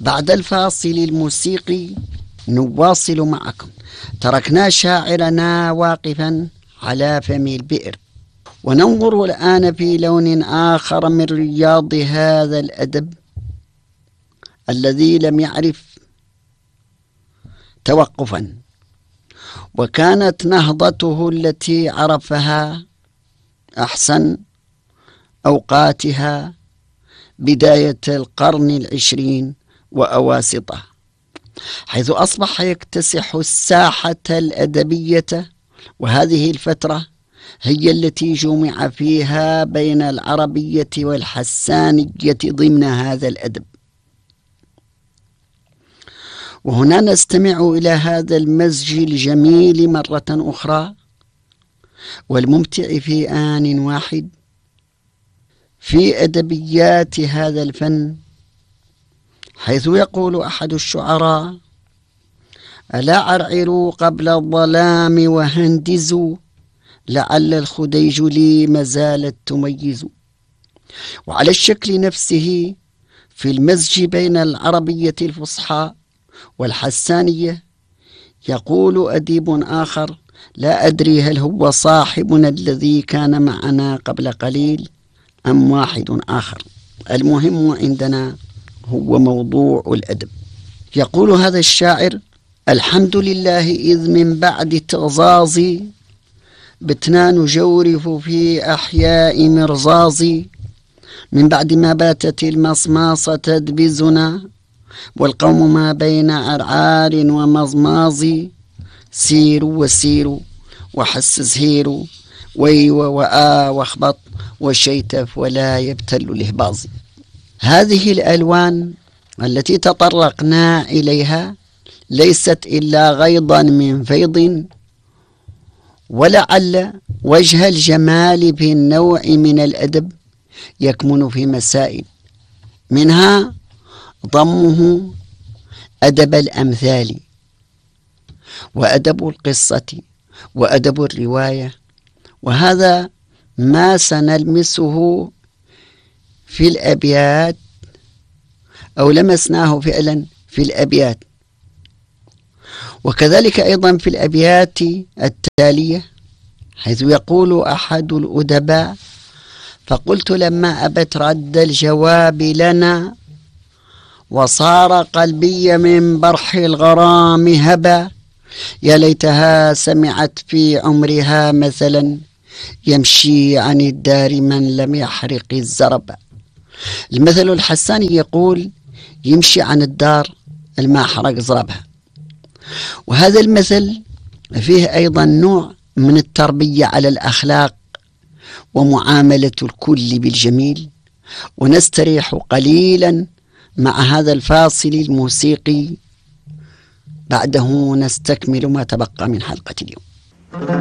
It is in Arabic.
بعد الفاصل الموسيقي نواصل معكم. تركنا شاعرنا واقفا على فم البئر، وننظر الآن في لون آخر من رياض هذا الأدب الذي لم يعرف توقفا، وكانت نهضته التي عرفها أحسن أوقاتها بداية القرن العشرين وأواسطه، حيث أصبح يكتسح الساحة الأدبية، وهذه الفترة هي التي جمع فيها بين العربية والحسانية ضمن هذا الأدب. وهنا نستمع إلى هذا المزج الجميل مرة أخرى والممتع في آن واحد في أدبيات هذا الفن، حيث يقول أحد الشعراء: ألا عرعروا قبل الظلام وهندزوا، لعل الخديج لي ما زالت تميز. وعلى الشكل نفسه في المزج بين العربية الفصحى والحسانية يقول أديب آخر: لا أدري هل هو صاحبنا الذي كان معنا قبل قليل أم واحد آخر، المهم عندنا هو موضوع الأدب. يقول هذا الشاعر: الحمد لله إذ من بعد تغزازي بتنا نجورف في أحياء مرزازي، من بعد ما باتت المصماصة تدبزنا والقوم ما بين عرعار ومضماز، سيروا وسيروا وحسس هيروا ويوا وآ واخبط وشيتف ولا يبتل الإهباز. هذه الألوان التي تطرقنا إليها ليست إلا غيضا من فيض، ولعل وجه الجمال في النوع من الأدب يكمن في مسائل، منها ضمه أدب الأمثال وأدب القصة وأدب الرواية، وهذا ما سنلمسه في الأبيات أو لمسناه فعلا في الأبيات، وكذلك أيضا في الأبيات التالية، حيث يقول أحد الأدباء: فقلت لما أبت رد الجواب لنا، وصار قلبي من برح الغرام هبا، يا ليتها سمعت في عمرها مثلا يمشي عن الدار من لم يحرق الزرب. المثل الحساني يقول: يمشي عن الدار الما حرق زربها. وهذا المثل فيه أيضا نوع من التربية على الأخلاق ومعاملة الكل بالجميل. ونستريح قليلا مع هذا الفاصل الموسيقي، بعده نستكمل ما تبقى من حلقة اليوم.